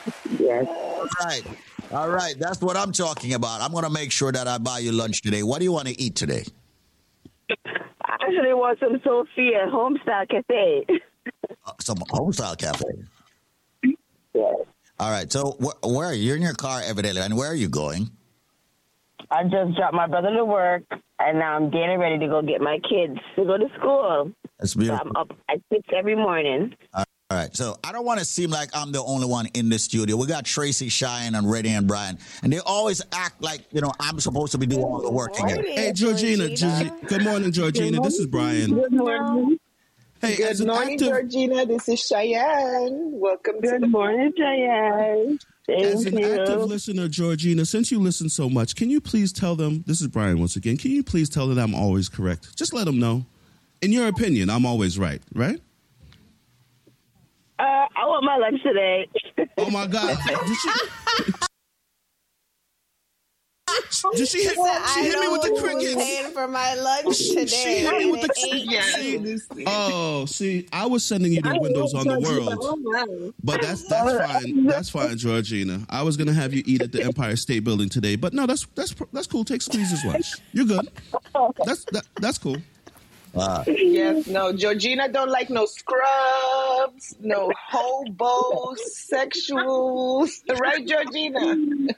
Yes. All right. All right. That's what I'm talking about. I'm going to make sure that I buy you lunch today. What do you want to eat today? I actually want some Sophia Homestyle Cafe. Some homestyle cafe. Yes. All right. So where are you? You're in your car, evidently. And where are you going? I just dropped my brother to work, and now I'm getting ready to go get my kids to go to school. That's So beautiful. I'm up at 6 every morning. All right. So I don't want to seem like I'm the only one in the studio. We got Tracy, Cheyenne, and Reddy and Brian. And they always act like, I'm supposed to be doing all the work here. Hey, Georgina. Good morning, Georgina. This is Brian. Good morning. Hey, as Good an morning, active, Georgina. This is Cheyenne. Welcome to Good the morning, Cheyenne. as Thank an active you. listener, Georgina, since you listen so much, can you please tell them, this is Brian once again, can you please tell them I'm always correct? Just let them know. In your opinion, I'm always right? I want my lunch today. Oh, my God. Did she hit me with the crickets? Paying for my lunch today. She hit me with the crickets. See, I was sending you the windows on the world. But that's fine. That's fine, Georgina. I was gonna have you eat at the Empire State Building today, but no, that's cool. Take Squeeze's lunch. You're good. That's cool. Yes, no, Georgina don't like no scrubs, no hobosexuals. Right, Georgina?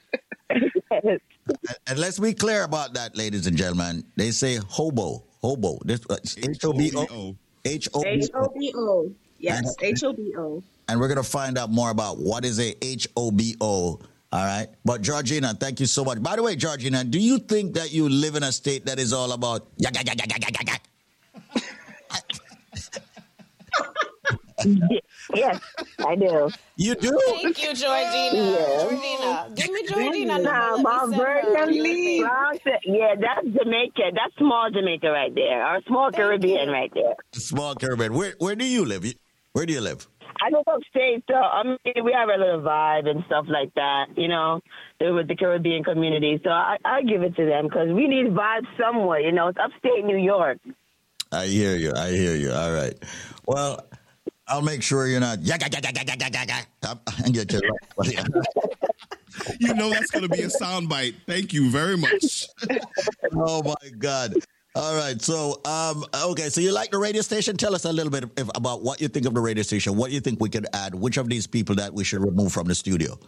And let's be clear about that, ladies and gentlemen. They say hobo. This H-O-B-O. H-O-B-O. Yes, H-O-B-O. And we're going to find out more about what is a H-O-B-O. All right. But Georgina, thank you so much. By the way, Georgina, do you think that you live in a state that is all about Yes, I do. You do? Thank you, Georgina. Yeah. Georgina. Give me Georgina Nah, number. my virgin. Yeah, that's Jamaica. That's small Jamaica right there. Or small Caribbean right there. Small Caribbean. Where do you live? Where do you live? I live upstate, so I mean, we have a little vibe and stuff like that, with the Caribbean community. So I give it to them because we need vibes somewhere, It's upstate New York. I hear you. All right. Well, I'll make sure you're not and get your You know that's going to be a soundbite. Thank you very much. Oh my God. All right. So, okay. So you like the radio station? Tell us a little bit about what you think of the radio station. What you think we could add? Which of these people that we should remove from the studio?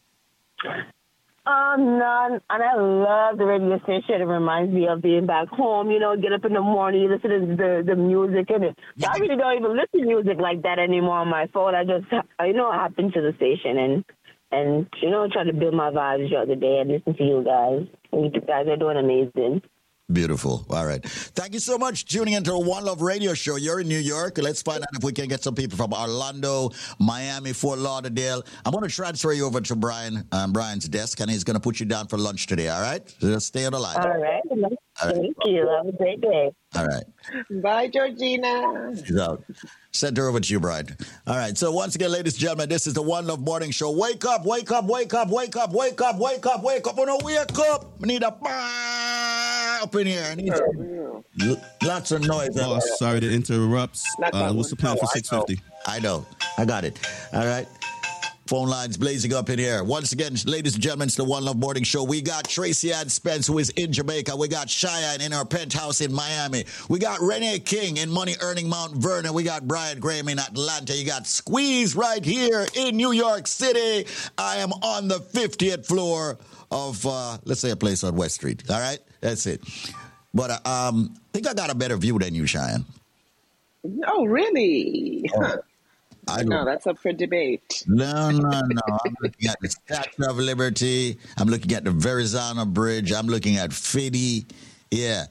None. And I love the radio station. It reminds me of being back home, get up in the morning, you listen to the music in it. So I really don't even listen to music like that anymore on my phone. I just, I happen to the station and try to build my vibes throughout the day and listen to you guys. And you guys are doing amazing. Beautiful. All right. Thank you so much for tuning into the One Love Radio Show. You're in New York. Let's find out if we can get some people from Orlando, Miami, Fort Lauderdale. I'm going to transfer you over to Brian's desk, and he's going to put you down for lunch today. All right? So just stay on the line. All right. Thank you. Have a great day. All right. Bye, Georgina. She's out. Send her over to you, Brian. All right. So once again, ladies and gentlemen, this is the One Love Morning Show. Wake up, wake up, wake up, wake up, wake up, wake up, wake up. Oh, no, wake up. We need a up in here. I need lots of noise. Oh, sorry to interrupt. What's the plan for 6:50? I know. I got it. All right. Phone lines blazing up in here. Once again, ladies and gentlemen, it's the One Love Morning Show. We got Tracy Ann Spence, who is in Jamaica. We got Cheyenne in our penthouse in Miami. We got Renee King in money earning Mount Vernon. We got Brian Graham in Atlanta. You got Squeeze right here in New York City. I am on the 50th floor of, let's say, a place on West Street. All right? That's it. But I think I got a better view than you, Cheyenne. Oh, really? Oh. No, that's up for debate. No. I'm looking at the Statue of Liberty. I'm looking at the Verrazano Bridge. I'm looking at Fiddy. Yeah.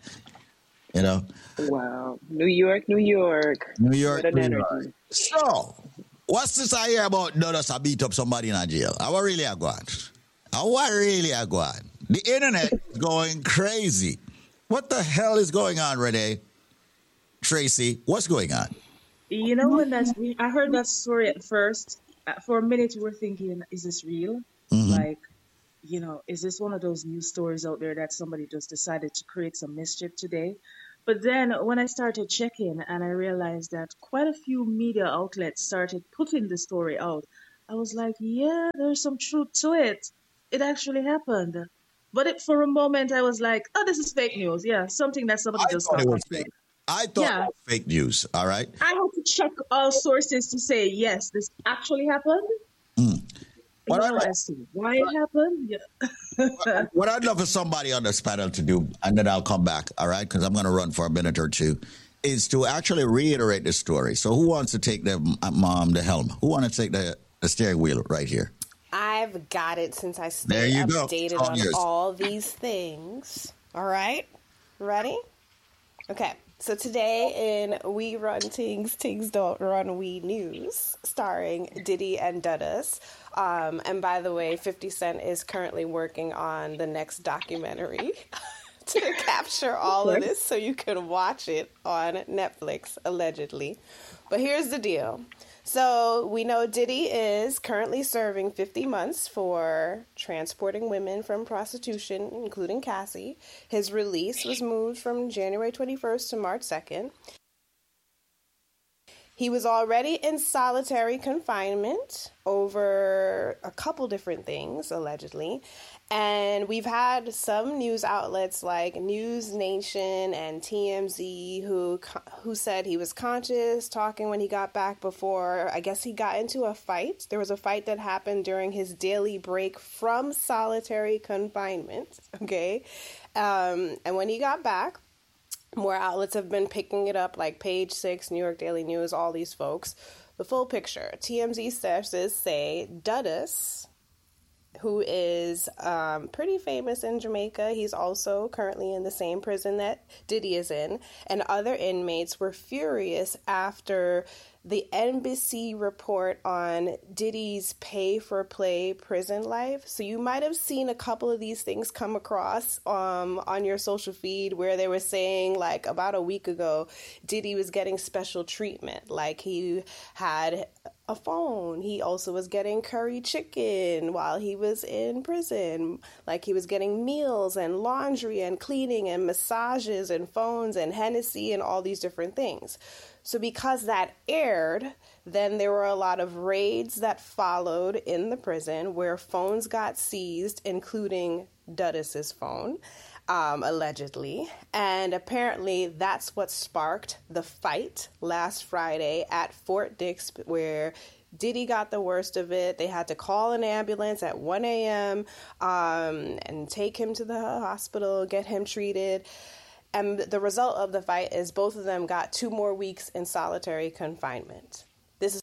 Wow. New York. What an energy. So, what's this I hear about Dodos I beat up somebody in a jail? How really I go on? The internet is going crazy. What the hell is going on, Renee? Tracy, what's going on? When I heard that story at first, for a minute we were thinking, is this real? Mm-hmm. Like, is this one of those news stories out there that somebody just decided to create some mischief today? But then when I started checking and I realized that quite a few media outlets started putting the story out, I was like, yeah, there's some truth to it. It actually happened. But for a moment, I was like, oh, this is fake news. Yeah, something that somebody I just thought it thought was up. fake. I thought it Yeah, was fake news. All right. I had to check all sources to say, yes, this actually happened. What I love, As to why it happened. Yeah. what I'd love for somebody on this panel to do, and then I'll come back. All right, because I'm going to run for a minute or two, is to actually reiterate the story. So, who wants to take the helm? Who wants to take the steering wheel right here? I've got it since I There stay you go. updated It's all on yours. all these things. All right? Ready? Okay. So today in We Run Tings, Tings Don't Run We News, starring Diddy and Dudas. And by the way, 50 Cent is currently working on the next documentary to capture all of this so you can watch it on Netflix, allegedly. But here's the deal. So we know Diddy is currently serving 50 months for transporting women from prostitution, including Cassie. His release was moved from January 21st to March 2nd. He was already in solitary confinement over a couple different things, allegedly. And we've had some news outlets like News Nation and TMZ who said he was conscious, talking when he got back before. I guess he got into a fight. There was a fight that happened during his daily break from solitary confinement, okay? And when he got back, more outlets have been picking it up, like Page Six, New York Daily News, all these folks. The full picture. TMZ sources say Dudas, who is pretty famous in Jamaica. He's also currently in the same prison that Diddy is in. And other inmates were furious after the NBC report on Diddy's pay-for-play prison life. So you might have seen a couple of these things come across on your social feed where they were saying, like, about a week ago, Diddy was getting special treatment. Like, he had a phone. He also was getting curry chicken while he was in prison. Like, he was getting meals and laundry and cleaning and massages and phones and Hennessy and all these different things. So because that aired, then there were a lot of raids that followed in the prison where phones got seized, including Dudas's phone, allegedly. And apparently that's what sparked the fight last Friday at Fort Dix, where Diddy got the worst of it. They had to call an ambulance at 1 a.m. And take him to the hospital, get him treated. And the result of the fight is both of them got 2 more weeks in solitary confinement. This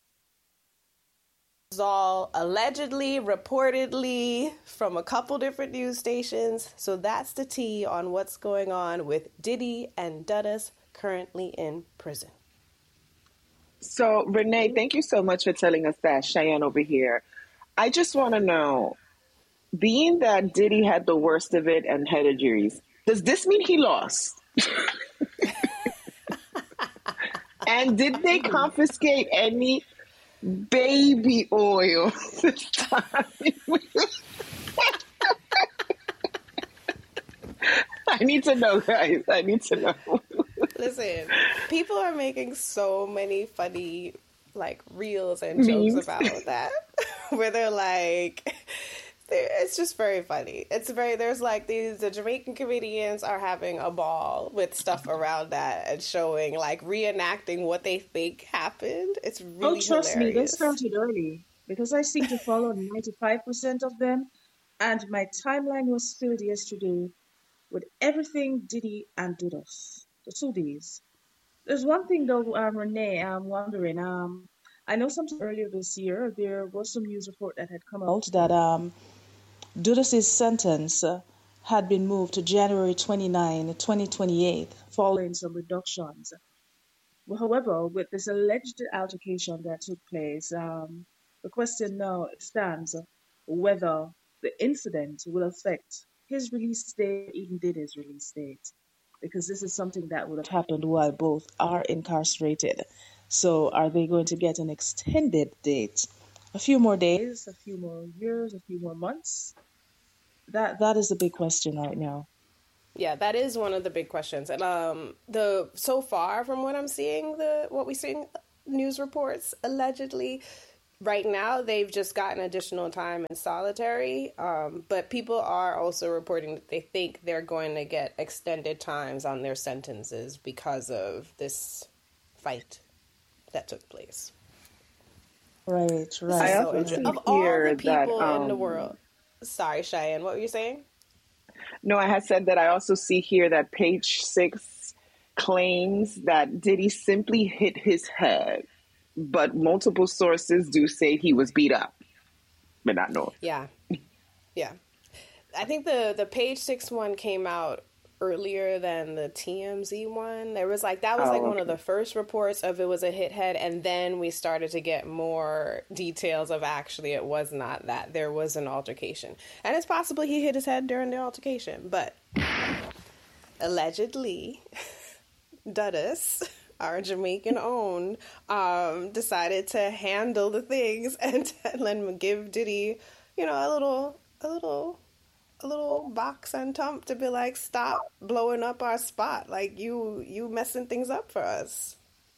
is all allegedly, reportedly, from a couple different news stations. So that's the tea on what's going on with Diddy and Dudas currently in prison. So, Renee, thank you so much for telling us that. Cheyenne over here. I just want to know, being that Diddy had the worst of it and head injuries, does this mean he lost? And did they confiscate any baby oil this time? I need to know, guys. I need to know. Listen, people are making so many funny, like, reels and jokes about that, where they're like, it's just very funny. There's like the Jamaican comedians are having a ball with stuff around that and showing, like, reenacting what they think happened. It's really trust me, they hilarious. started early because I seem to follow 95% of them, and my timeline was filled yesterday with everything Diddy and Dudas. The 2 Ds. There's one thing though, Renee, I'm wondering. I know sometime earlier this year there was some news report that had come out that Dudas' sentence had been moved to January 29, 2028, following some reductions. Well, however, with this alleged altercation that took place, the question now stands whether the incident will affect his release date, even Diddy's release date, because this is something that would have happened while both are incarcerated. So are they going to get an extended date? A few more days, a few more years, a few more months? That is a big question right now. Yeah, that is one of the big questions. And so far from what I'm seeing, what we see in news reports, allegedly, Right now, they've just gotten additional time in solitary, but people are also reporting that they think they're going to get extended times on their sentences because of this fight that took place. Right, right. I So also interesting. see Of all here the that people in the world, sorry, Cheyenne, what were you saying? no, I had said that I also see here that page 6 claims that Diddy simply hit his head, but multiple sources do say he was beat up, but not know. Yeah, yeah. I think the page 6 one came out earlier than the TMZ one. That was like one of the first reports of it was a hit head, and then we started to get more details of actually it was not that. There was an altercation. And it's possible he hit his head during the altercation, but allegedly Dudas, our Jamaican own, decided to handle the things and give Diddy, a little box and thump to be like, stop blowing up our spot. Like you messing things up for us.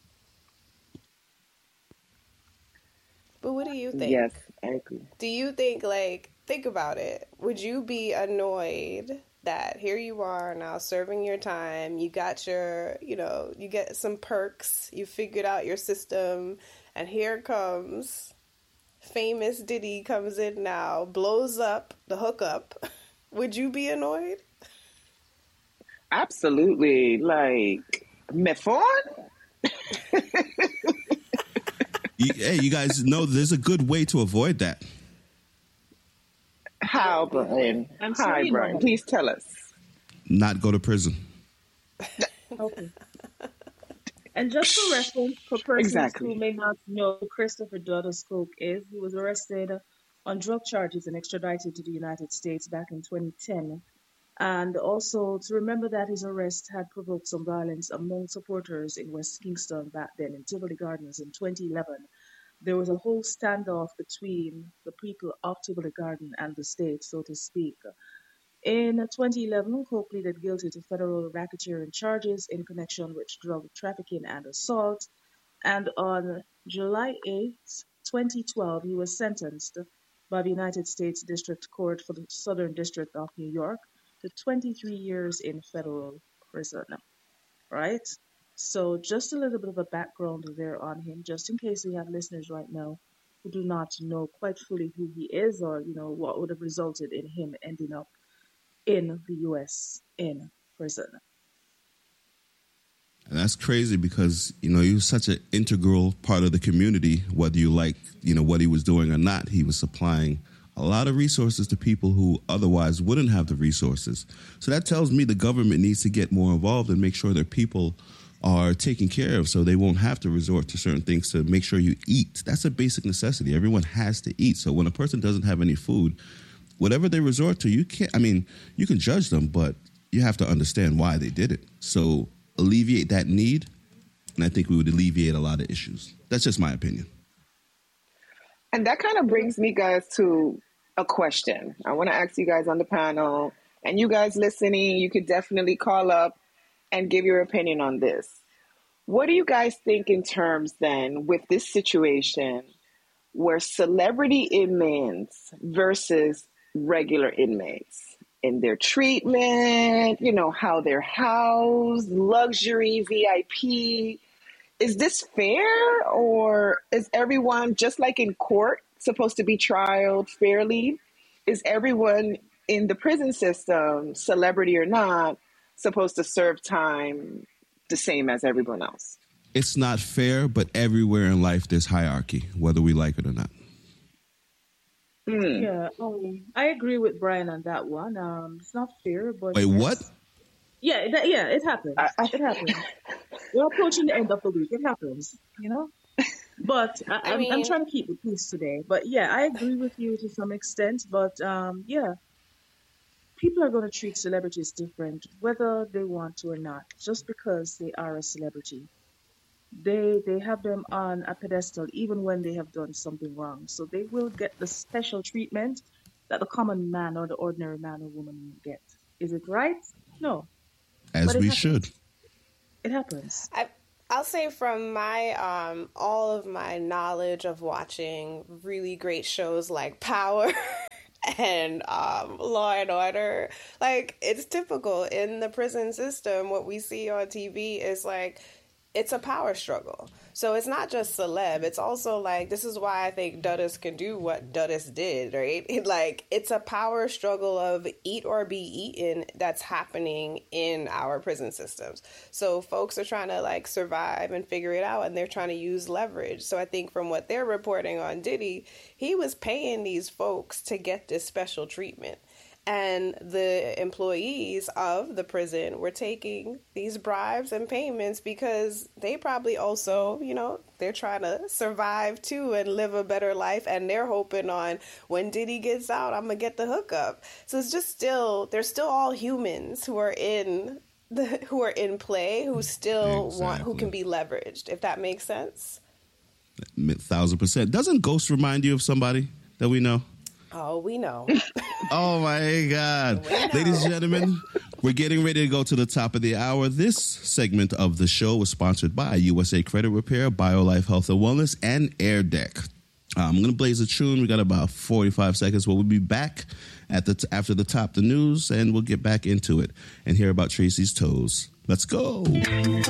But what do you think? Yes, I agree. Do you think, think about it. Would you be annoyed that here you are now serving your time, you got your, you get some perks, you figured out your system, and here comes famous Diddy comes in now, blows up the hookup. Would you be annoyed? Absolutely. Like, me phone? Hey, you guys know there's a good way to avoid that. How, Brian? Hi, Brian. Please tell us. Not go to prison. Okay. And just for reference, for persons who may not know who Christopher Dudas Coke is, he was arrested on drug charges and extradited to the United States back in 2010. And also to remember that his arrest had provoked some violence among supporters in West Kingston back then in Tivoli Gardens in 2011. There was a whole standoff between the people of Tivoli Garden and the state, so to speak. In 2011, Coke pleaded guilty to federal racketeering charges in connection with drug trafficking and assault. And on July 8, 2012, he was sentenced by the United States District Court for the Southern District of New York to 23 years in federal prison. Right? So just a little bit of a background there on him, just in case we have listeners right now who do not know quite fully who he is or, what would have resulted in him ending up in the U.S. in prison. And that's crazy because, he was such an integral part of the community, whether you like, what he was doing or not. He was supplying a lot of resources to people who otherwise wouldn't have the resources. So that tells me the government needs to get more involved and make sure their people are taken care of so they won't have to resort to certain things to make sure you eat. That's a basic necessity. Everyone has to eat. So when a person doesn't have any food, whatever they resort to, you can judge them, but you have to understand why they did it. So alleviate that need, and I think we would alleviate a lot of issues. That's just my opinion. And that kind of brings me, guys, to a question. I want to ask you guys on the panel, and you guys listening, you could definitely call up and give your opinion on this. What do you guys think in terms then with this situation where celebrity inmates versus regular inmates in their treatment, how they're housed, luxury, VIP? Is this fair, or is everyone, just like in court, supposed to be trialed fairly? Is everyone in the prison system, celebrity or not, supposed to serve time the same as everyone else? It's not fair, but everywhere in life there's hierarchy, whether we like it or not. Yeah, I agree with Brian on that one. It's not fair, but wait, what? Yeah, it happens. It happens. We're approaching the end of the week. It happens, But I'm trying to keep the peace today. But yeah, I agree with you to some extent. But people are going to treat celebrities different, whether they want to or not, just because they are a celebrity. They have them on a pedestal even when they have done something wrong. So they will get the special treatment that the common man or the ordinary man or woman won't get. Is it right? No. As we should. It happens. I'll say from my all of my knowledge of watching really great shows like Power and Law and Order, like, it's typical in the prison system. What we see on TV is like, it's a power struggle. So it's not just celeb. It's also like, this is why I think Dudus can do what Dudus did, right? It's a power struggle of eat or be eaten that's happening in our prison systems. So folks are trying to like survive and figure it out, and they're trying to use leverage. So I think from what they're reporting on Diddy, he was paying these folks to get this special treatment. And the employees of the prison were taking these bribes and payments because they probably also, they're trying to survive too and live a better life. And they're hoping on, when Diddy gets out, I'm going to get the hookup. So it's just they're still all humans who are in play, who still who can be leveraged, if that makes sense. 1,000%. Doesn't Ghost remind you of somebody that we know? Oh, we know. Oh, my God. Ladies and gentlemen, we're getting ready to go to the top of the hour. This segment of the show was sponsored by USA Credit Repair, BioLife Health and Wellness, and Air Deck. I'm going to blaze a tune. We got about 45 seconds. We'll be back after the top of the news, and we'll get back into it and hear about Tracy's toes. Let's go.